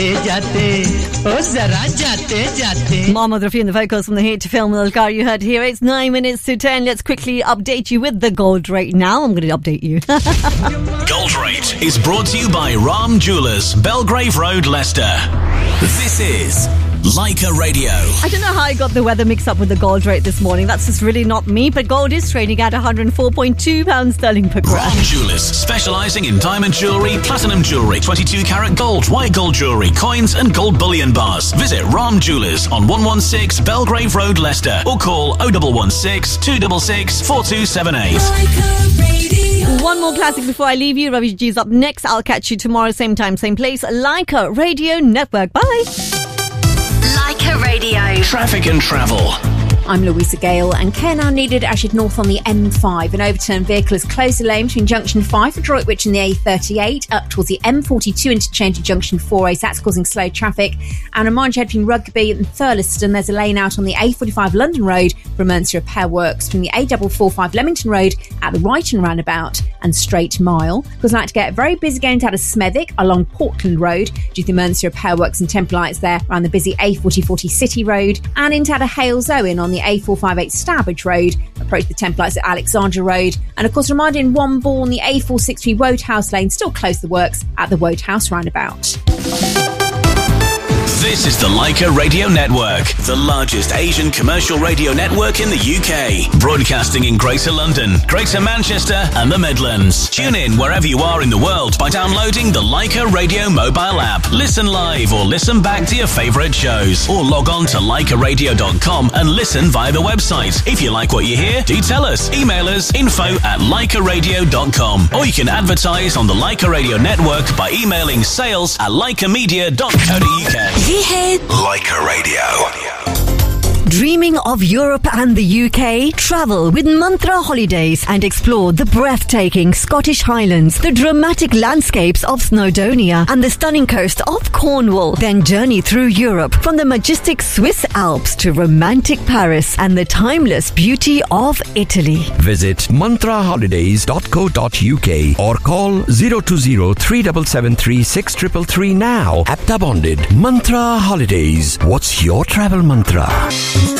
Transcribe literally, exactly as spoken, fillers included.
Mohammed Rafi and the vocals from the hit film Algar you heard here. It's nine minutes to ten. Let's quickly update you with the gold rate now. I'm going to update you. Gold rate is brought to you by Ram Jewellers, Belgrave Road, Leicester. This is Leica Radio. I don't know how I got the weather mixed up with the gold rate this morning. That's just really not me. But gold is trading at one hundred four point two pounds sterling per gram. Ram Jewellers, specialising in diamond jewellery, platinum jewellery, twenty-two carat gold, white gold jewellery, coins and gold bullion bars. Visit Ram Jewellers on one one six Belgrave Road, Leicester, or call oh one one six, two six six, four two seven eight. One more classic before I leave you. Ravi G's up next. I'll catch you tomorrow, same time, same place. Leica Radio Network. Bye. Leica Radio. Traffic and travel. I'm Louisa Gale, and care now needed as you'd north on the M five. An overturned vehicle has closed the lane between junction five for Droitwich and the A thirty-eight up towards the M forty-two interchange at junction four A, so that's causing slow traffic. And a mind between Rugby and Thurliston, there's a lane out on the A forty-five London Road for emergency repair works between the A four forty-five Leamington Road at the Brighton roundabout and Straight Mile. Because like to get very busy going out of Smethwick along Portland Road due to the emergency repair works and temporary lights there around the busy A forty forty City Road, and into out of Hales Owen on the A four fifty-eight Stourbridge Road, approach the temple lights at Alexandra Road. And of course, reminding one ball on the A four sixty-three Wodehouse Lane, still close the works at the Wodehouse roundabout. This is the Leica Radio Network, the largest Asian commercial radio network in the U K. Broadcasting in Greater London, Greater Manchester and the Midlands. Tune in wherever you are in the world by downloading the Leica Radio mobile app. Listen live or listen back to your favourite shows. Or log on to leica radio dot com and listen via the website. If you like what you hear, do tell us. Email us info at leica radio dot com. Or you can advertise on the Leica Radio Network by emailing sales at leica media dot co dot uk. Leica Radio. Dreaming of Europe and the U K? Travel with Mantra Holidays and explore the breathtaking Scottish Highlands, the dramatic landscapes of Snowdonia and the stunning coast of Cornwall. Then journey through Europe from the majestic Swiss Alps to romantic Paris and the timeless beauty of Italy. Visit mantra holidays dot co dot uk or call zero two zero, three seven seven three, six three three three now. Apta bonded. Mantra Holidays. What's your travel mantra?